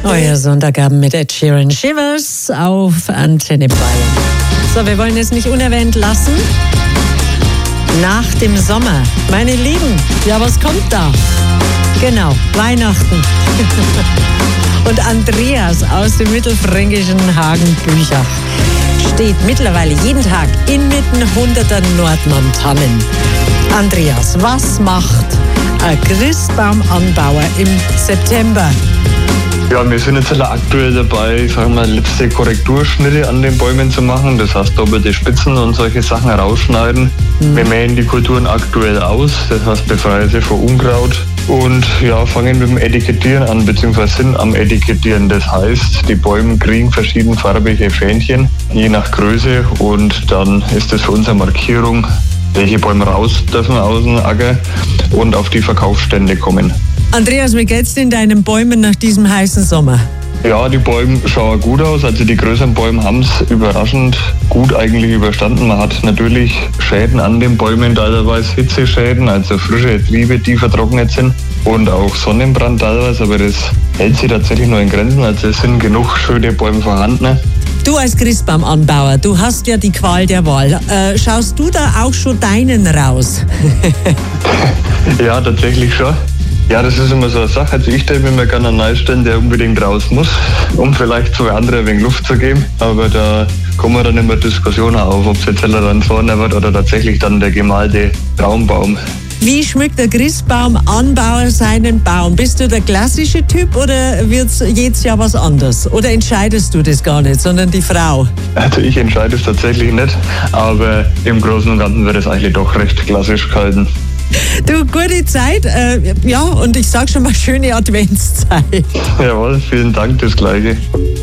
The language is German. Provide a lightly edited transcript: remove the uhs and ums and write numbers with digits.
Euer Sonntagabend mit Ed Sheeran, Shivers auf Antenne Bayern. So, wir wollen es nicht unerwähnt lassen. Nach dem Sommer, meine Lieben, ja, was kommt da? Genau, Weihnachten. Und Andreas aus dem mittelfränkischen Hagenbüchach steht mittlerweile jeden Tag inmitten hunderter Nordmann-Tannen. Andreas, was macht ein Christbaumanbauer im September? Ja, wir sind jetzt aktuell dabei, sagen wir, letzte Korrekturschnitte an den Bäumen zu machen. Das heißt, doppelte Spitzen und solche Sachen rausschneiden. Wir mähen die Kulturen aktuell aus, das heißt, befreien sie vor Unkraut. Und ja, fangen mit dem Etikettieren an, beziehungsweise sind am Etikettieren. Das heißt, die Bäume kriegen verschiedenfarbige Fähnchen, je nach Größe. Und dann ist das für uns eine Markierung, welche Bäume raus dürfen aus dem Acker und auf die Verkaufsstände kommen. Andreas, wie geht's denn deinen Bäumen nach diesem heißen Sommer? Ja, die Bäume schauen gut aus. Also die größeren Bäume haben es überraschend gut eigentlich überstanden. Man hat natürlich Schäden an den Bäumen, teilweise Hitzeschäden, also frische Triebe, die vertrocknet sind. Und auch Sonnenbrand teilweise, aber das hält sich tatsächlich nur in Grenzen. Also es sind genug schöne Bäume vorhanden. Du als Christbaumanbauer, du hast ja die Qual der Wahl. Schaust du da auch schon deinen raus? Ja, tatsächlich schon. Ja, das ist immer so eine Sache. Also ich stelle mir mal gerne einen einstellen, der unbedingt raus muss, um vielleicht zwei andere ein wenig Luft zu geben. Aber da kommen dann immer Diskussionen auf, ob es jetzt dann vorne wird oder tatsächlich dann der gemalte Traumbaum. Wie schmückt der Christbaumanbauer seinen Baum? Bist du der klassische Typ oder wird's jedes Jahr was anderes? Oder entscheidest du das gar nicht, sondern die Frau? Also ich entscheide es tatsächlich nicht, aber im Großen und Ganzen wird es eigentlich doch recht klassisch gehalten. Du, gute Zeit. Ja, und ich sag schon mal schöne Adventszeit. Jawohl, vielen Dank, das Gleiche.